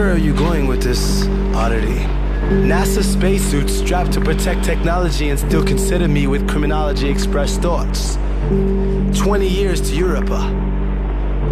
Where are you going with this oddity? NASA spacesuits strapped to protect technology and still consider me with criminology expressed thoughts. 20 years to Europa.